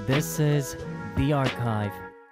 This is The Archive.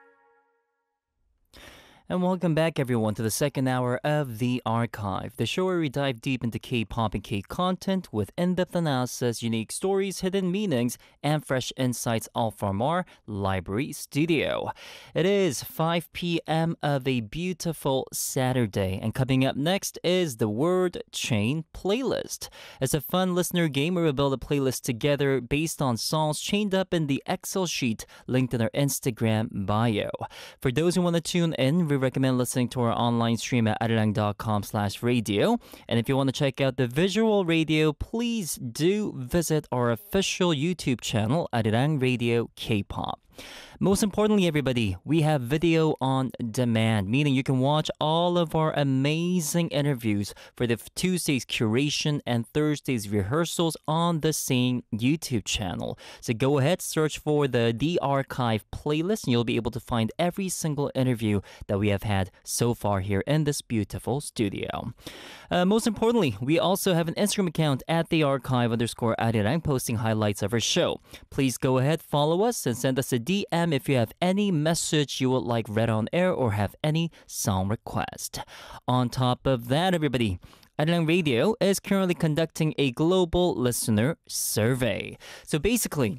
And welcome back, everyone, to the second hour of The Archive, the show where we dive deep into K-pop and K-content with in-depth analysis, unique stories, hidden meanings, and fresh insights, all from our library studio. It is 5 p.m. of a beautiful Saturday, and coming up next is the Word Chain Playlist. It's a fun listener game where we build a playlist together based on songs chained up in the Excel sheet linked in our Instagram bio. For those who want to tune in, we recommend listening to our online stream at arirang.com/radio. And if you want to check out the visual radio, please do visit our official YouTube channel, Arirang Radio K-pop. Most importantly, everybody, we have video on demand, meaning you can watch all of our amazing interviews for the Tuesday's curation and Thursday's rehearsals on the same YouTube channel. So go ahead, search for the Archive playlist, and you'll be able to find every single interview that we have had so far here in this beautiful studio. Most importantly, we also have an Instagram account at @thearchive_arirang, posting highlights of our show. Please go ahead, follow us, and send us a DM if you have any message you would like read on air or have any song request. On top of that, everybody, Arirang Radio is currently conducting a global listener survey. So basically,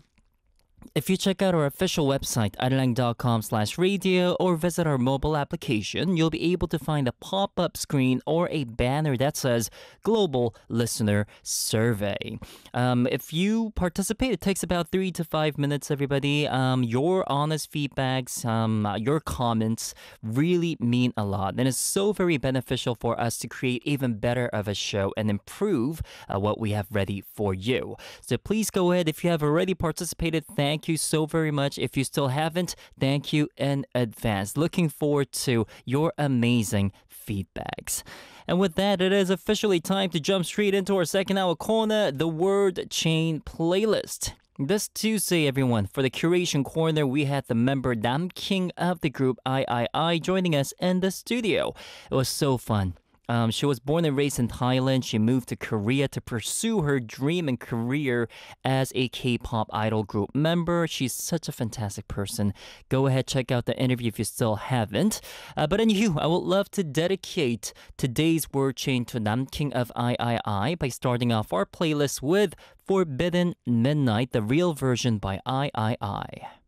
if you check out our official website, arirang.com/radio, or visit our mobile application, you'll be able to find a pop-up screen or a banner that says Global Listener Survey. If you participate, it takes about 3 to 5 minutes, everybody. Your honest feedbacks, your comments really mean a lot. And it's so very beneficial for us to create even better of a show and improve what we have ready for you. So please go ahead. If you have already participated, thank you so very much. If you still haven't, thank you in advance. Looking forward to your amazing feedbacks. And with that, it is officially time to jump straight into our second hour corner, the Word Chain Playlist. This Tuesday, everyone, for the curation corner, we had the member Namking of the group III joining us in the studio. It was so fun. She was born and raised in Thailand. She moved to Korea to pursue her dream and career as a K-pop idol group member. She's such a fantastic person. Go ahead, check out the interview if you still haven't. But anywho, I would love to dedicate today's word chain to Namking of III by starting off our playlist with Forbidden Midnight, the real version by III.